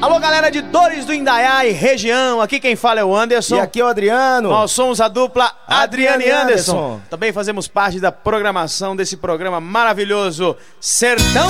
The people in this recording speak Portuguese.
Alô, galera de Dores do Indaiá e região, aqui quem fala é o Anderson. E aqui é o Adriano. Nós somos a dupla Adriano e Anderson. Anderson. Também fazemos parte da programação desse programa maravilhoso, Sertão